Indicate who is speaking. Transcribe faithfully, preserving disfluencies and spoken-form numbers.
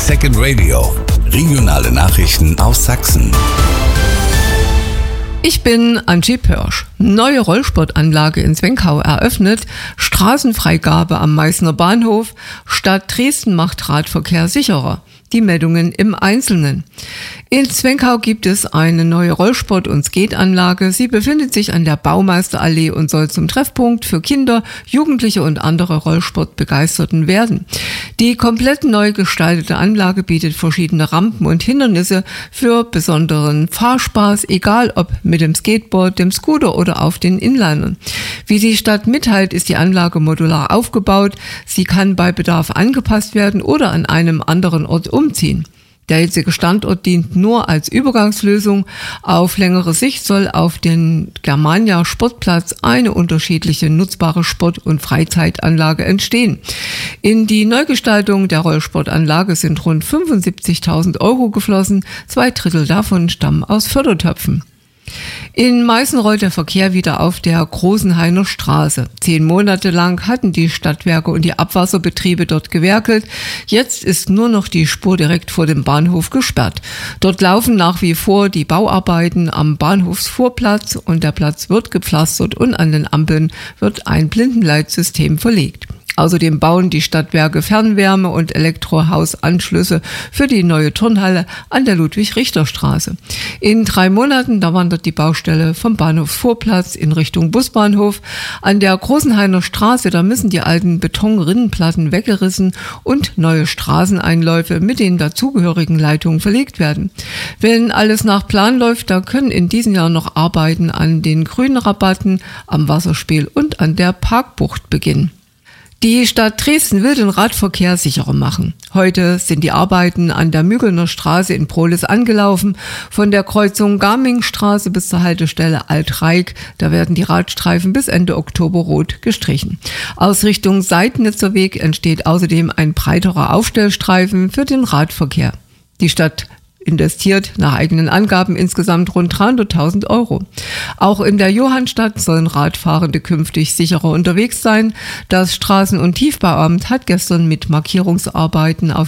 Speaker 1: Second Radio. Regionale Nachrichten aus Sachsen.
Speaker 2: Ich bin Angie Pörsch. Neue Rollsportanlage in Zwenkau eröffnet, Straßenfreigabe am Meißner Bahnhof, Stadt Dresden macht Radverkehr sicherer. Die Meldungen im Einzelnen. In Zwenkau gibt es eine neue Rollsport- und Skateanlage. Sie befindet sich an der Baumeisterallee und soll zum Treffpunkt für Kinder, Jugendliche und andere Rollsportbegeisterten werden. Die komplett neu gestaltete Anlage bietet verschiedene Rampen und Hindernisse für besonderen Fahrspaß, egal ob mit dem Skateboard, dem Scooter oder auf den Inlinern. Wie die Stadt mitteilt, ist die Anlage modular aufgebaut. Sie kann bei Bedarf angepasst werden oder an einem anderen Ort umziehen. Der jetzige Standort dient nur als Übergangslösung. Auf längere Sicht soll auf den Germania Sportplatz eine unterschiedliche nutzbare Sport- und Freizeitanlage entstehen. In die Neugestaltung der Rollsportanlage sind rund fünfundsiebzigtausend Euro geflossen. Zwei Drittel davon stammen aus Fördertöpfen. In Meißen rollt der Verkehr wieder auf der Großenhainer Straße. Zehn Monate lang hatten die Stadtwerke und die Abwasserbetriebe dort gewerkelt. Jetzt ist nur noch die Spur direkt vor dem Bahnhof gesperrt. Dort laufen nach wie vor die Bauarbeiten am Bahnhofsvorplatz und der Platz wird gepflastert und an den Ampeln wird ein Blindenleitsystem verlegt. Außerdem bauen die Stadtwerke Fernwärme- und Elektrohausanschlüsse für die neue Turnhalle an der Ludwig-Richter-Straße. In drei Monaten, da wandert die Baustelle vom Bahnhofsvorplatz in Richtung Busbahnhof. An der Großenhainer Straße, da müssen die alten Betonrinnenplatten weggerissen und neue Straßeneinläufe mit den dazugehörigen Leitungen verlegt werden. Wenn alles nach Plan läuft, da können in diesem Jahr noch Arbeiten an den Grünrabatten, am Wasserspiel und an der Parkbucht beginnen. Die Stadt Dresden will den Radverkehr sicherer machen. Heute sind die Arbeiten an der Mügelner Straße in Prohlis angelaufen. Von der Kreuzung Garmingstraße bis zur Haltestelle Alt-Reik, da werden die Radstreifen bis Ende Oktober rot gestrichen. Aus Richtung Seidnitzer Weg entsteht außerdem ein breiterer Aufstellstreifen für den Radverkehr. Die Stadt investiert nach eigenen Angaben insgesamt rund dreihunderttausend Euro. Auch in der Johannstadt sollen Radfahrende künftig sicherer unterwegs sein. Das Straßen- und Tiefbauamt hat gestern mit Markierungsarbeiten auf